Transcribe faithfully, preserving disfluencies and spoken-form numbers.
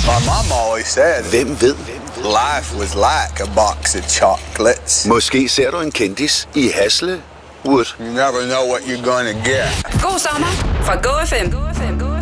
My mom always said, Hvem ved? life was like a box of chocolates. Måske ser du en kendis i Hasle. Wood. You never know what you're gonna get. God sommer fra Go F M.